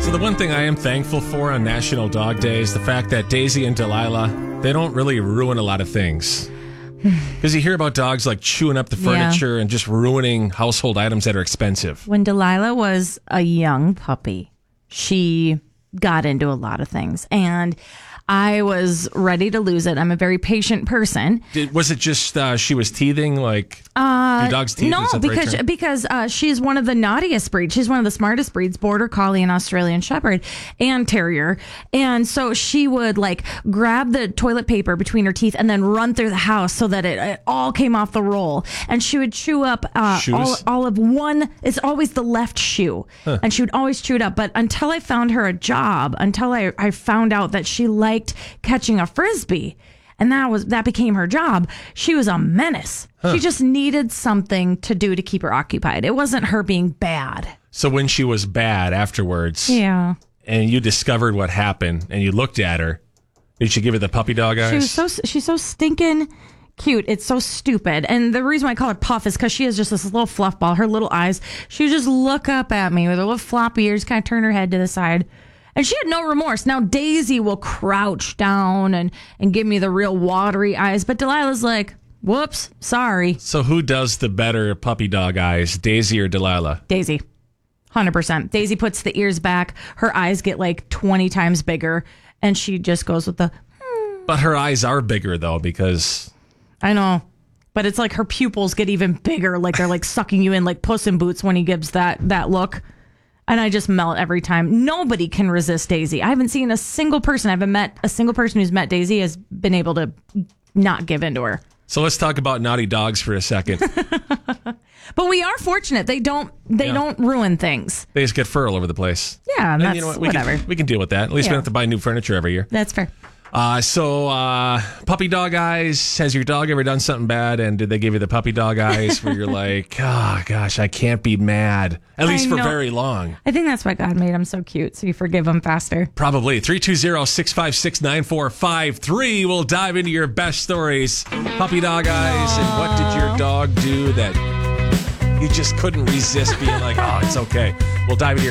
So the one thing I am thankful for on National Dog Day is the fact that Daisy and Delilah, they don't really ruin a lot of things. Because you hear about dogs like chewing up the furniture and just ruining household items that are expensive. When Delilah was a young puppy, she got into a lot of things. And I was ready to lose it. I'm a very patient person. Was it just she was teething? Like, your dog's teeth? No, because she's one of the naughtiest breeds. She's one of the smartest breeds, Border Collie and Australian Shepherd and Terrier. And so she would like grab the toilet paper between her teeth and then run through the house so that it all came off the roll. And she would chew up all of one. It's always the left shoe. And she would always chew it up. But until I found her a job, until I found out that she liked catching a Frisbee, and that became her job, she was a menace. She just needed something to do to keep her occupied. It wasn't her being bad. So when she was bad afterwards, and you discovered what happened, and you looked at her, did she give her the puppy dog eyes? She's so stinking cute. It's so stupid. And the reason why I call her Puff is because she has just this little fluff ball. Her little eyes, she would just look up at me with her little floppy ears, kind of turn her head to the side. And she had no remorse. Now, Daisy will crouch down and give me the real watery eyes. But Delilah's like, whoops, sorry. So who does the better puppy dog eyes, Daisy or Delilah? Daisy. 100%. Daisy puts the ears back. Her eyes get like 20 times bigger. And she just goes with the... But her eyes are bigger, though, because... I know. But it's like her pupils get even bigger. Like they're like sucking you in like Puss in Boots when he gives that look. And I just melt every time. Nobody can resist Daisy. I haven't seen a single person. I haven't met a single person who's met Daisy has been able to not give in to her. So let's talk about naughty dogs for a second. But we are fortunate. They don't ruin things. They just get fur all over the place. Yeah, and that's you know what? whatever. We can deal with that. At least we don't have to buy new furniture every year. That's fair. So puppy dog eyes. Has your dog ever done something bad? And did they give you the puppy dog eyes where you're like, oh, gosh, I can't be mad, at least for very long? I think that's why God made him so cute, so you forgive him faster. Probably. 320-656-9453. We'll dive into your best stories. Puppy dog eyes. And what did your dog do that you just couldn't resist being like, oh, it's okay? We'll dive into your